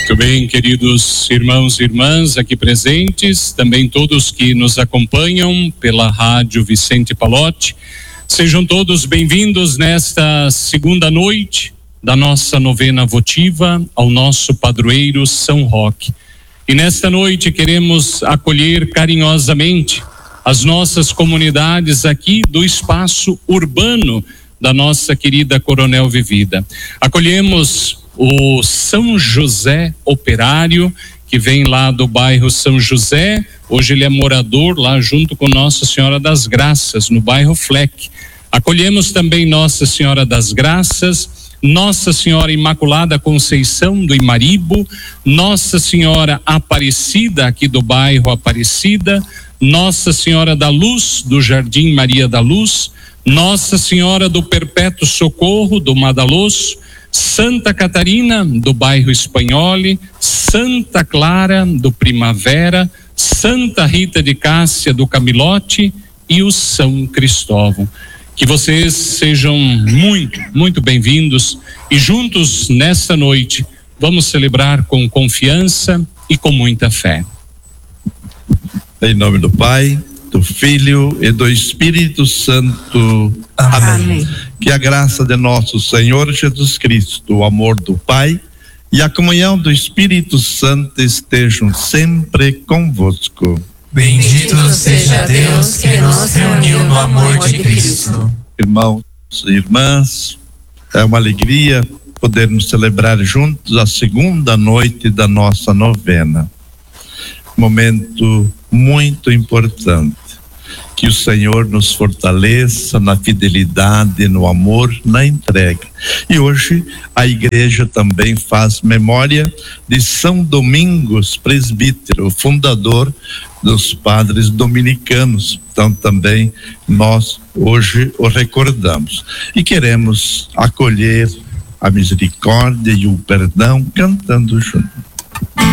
Muito bem, queridos irmãos e irmãs aqui presentes, também todos que nos acompanham pela Rádio Vicente Pallotti, sejam todos bem-vindos nesta segunda noite da nossa novena votiva ao nosso padroeiro São Roque. E nesta noite queremos acolher carinhosamente as nossas comunidades aqui do espaço urbano da nossa querida Coronel Vivida. Acolhemos o São José Operário, que vem lá do bairro São José. Hoje ele é morador lá junto com Nossa Senhora das Graças, no bairro Fleck. Acolhemos também Nossa Senhora das Graças, Nossa Senhora Imaculada Conceição do Imaribo, Nossa Senhora Aparecida aqui do bairro Aparecida, Nossa Senhora da Luz do Jardim Maria da Luz, Nossa Senhora do Perpétuo Socorro do Madaloso, Santa Catarina do bairro Espanhole, Santa Clara do Primavera, Santa Rita de Cássia do Camilote e o São Cristóvão. Que vocês sejam muito bem-vindos e juntos nesta noite vamos celebrar com confiança e com muita fé. Em nome do Pai, do Filho e do Espírito Santo. Amém. Que a graça de nosso Senhor Jesus Cristo, o amor do Pai e a comunhão do Espírito Santo estejam sempre convosco. Bendito seja Deus que nos reuniu no amor de Cristo. Irmãos e irmãs, é uma alegria podermos celebrar juntos a segunda noite da nossa novena. Momento muito importante. Que o Senhor nos fortaleça na fidelidade, no amor, na entrega. E hoje a igreja também faz memória de São Domingos, presbítero, fundador dos padres dominicanos. Então também nós hoje o recordamos. E queremos acolher a misericórdia e o perdão cantando juntos.